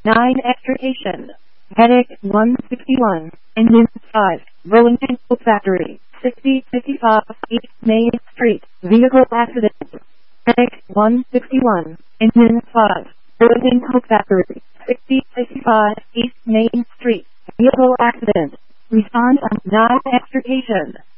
9 extrication. Medic 161. Engine 5. Burlington Coat Factory. 6055 East Main Street. Vehicle accident. Medic 161. Engine 5. Burlington Coat Factory. 6055 East Main Street. Vehicle accident. Respond on 9 extrication.